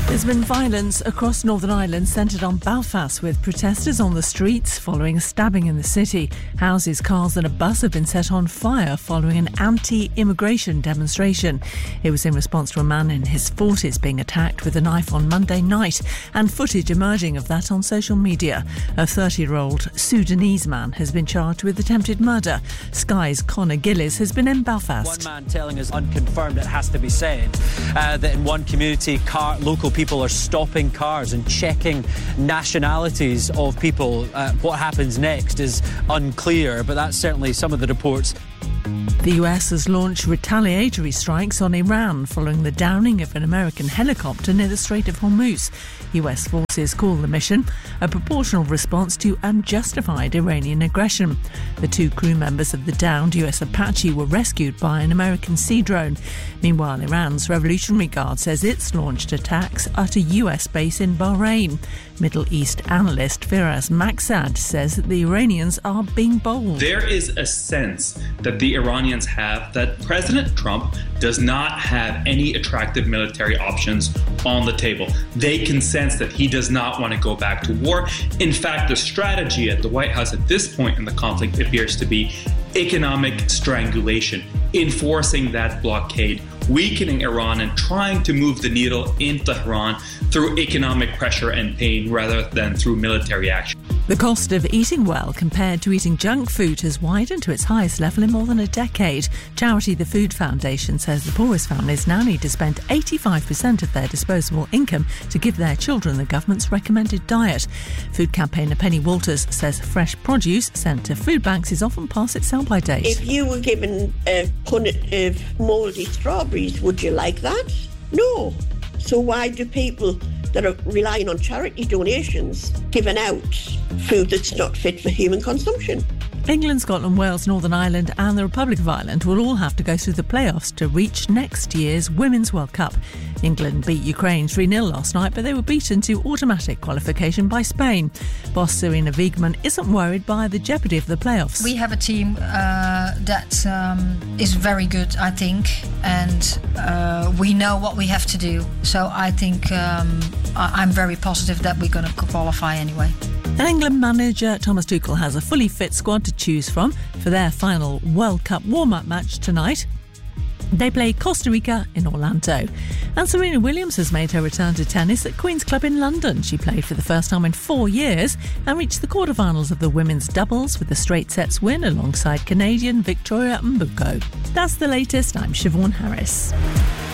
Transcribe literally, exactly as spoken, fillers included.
There's been violence across Northern Ireland centred on Belfast, with protesters on the streets following a stabbing in the city. Houses, cars and a bus have been set on fire following an anti-immigration demonstration. It was in response to a man in his forties being attacked with a knife on Monday night, and footage emerging of that on social media. A thirty-year-old Sudanese man has been charged with attempted murder. Sky's Conor Gillis has been in Belfast. One man telling us, unconfirmed, it has to be said, uh, that in one community, car, local people are stopping cars and checking nationalities of people. Uh, what happens next is unclear, but that's certainly some of the reports. The U S has launched retaliatory strikes on Iran following the downing of an American helicopter near the Strait of Hormuz. U S forces call the mission a proportional response to unjustified Iranian aggression. The two crew members of the downed U S Apache were rescued by an American sea drone. Meanwhile, Iran's Revolutionary Guard says it's launched attacks at a U S base in Bahrain. Middle East analyst Firas Maksad says that the Iranians are being bold. There is a sense that the Iranians have that President Trump does not have any attractive military options on the table. They can sense that he does not want to go back to war. In fact, the strategy at the White House at this point in the conflict appears to be economic strangulation, enforcing that blockade, weakening Iran and trying to move the needle in Tehran through economic pressure and pain rather than through military action. The cost of eating well compared to eating junk food has widened to its highest level in more than a decade. Charity The Food Foundation says the poorest families now need to spend eighty-five percent of their disposable income to give their children the government's recommended diet. Food campaigner Penny Walters says fresh produce sent to food banks is often past its sell-by date. If you were given a punnet of mouldy strawberries, would you like that? No. So why do people that are relying on charity donations giving out food that's not fit for human consumption? England, Scotland, Wales, Northern Ireland and the Republic of Ireland will all have to go through the playoffs to reach next year's Women's World Cup. England beat Ukraine three nil last night, but they were beaten to automatic qualification by Spain. Boss Serena Wiegmann isn't worried by the jeopardy of the playoffs. We have a team uh, that um, is very good, I think, and uh, we know what we have to do. So I think um, I'm very positive that we're going to qualify anyway. And England manager Thomas Tuchel has a fully fit squad to choose from for their final World Cup warm-up match tonight. They play Costa Rica in Orlando. And Serena Williams has made her return to tennis at Queen's Club in London. She played for the first time in four years and reached the quarterfinals of the women's doubles with a straight sets win alongside Canadian Victoria Mbuko. That's the latest. I'm Siobhan Harris.